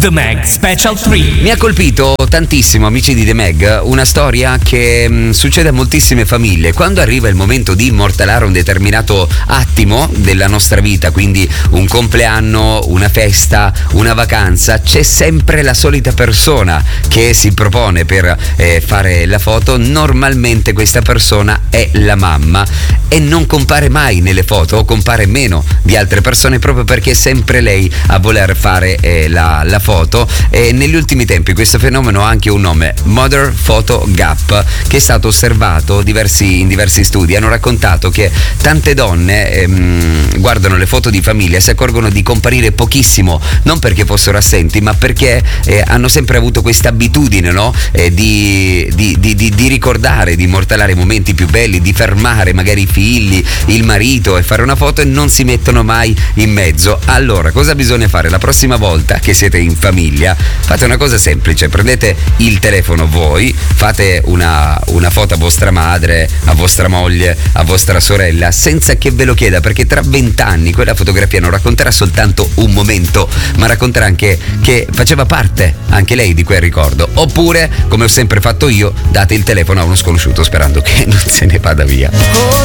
The Meg Special 3. Mi ha colpito tantissimo, amici di The Meg, una storia che succede a moltissime famiglie. Quando arriva il momento di immortalare un determinato attimo della nostra vita, quindi un compleanno, una festa, una vacanza, c'è sempre la solita persona che si propone per fare la foto. Normalmente questa persona è la mamma e non compare mai nelle foto, o compare meno di altre persone, proprio perché è sempre lei a voler fare la foto. E negli ultimi tempi questo fenomeno ha anche un nome, Mother Photo Gap, che è stato osservato in diversi studi. Hanno raccontato che tante donne guardano le foto di famiglia e si accorgono di comparire pochissimo, non perché fossero assenti, ma perché hanno sempre avuto questa abitudine, no? Di ricordare, di immortalare i momenti più belli, di fermare magari i figli, il marito e fare una foto, e non si mettono mai in mezzo. Allora, cosa bisogna fare? La prossima volta che siete in famiglia, fate una cosa semplice: prendete il telefono voi, fate una foto a vostra madre, a vostra moglie, a vostra sorella, senza che ve lo chieda, perché tra 20 anni quella fotografia non racconterà soltanto un momento, ma racconterà anche che faceva parte anche lei di quel ricordo. Oppure, come ho sempre fatto io, date il telefono a uno sconosciuto sperando che non se ne vada via.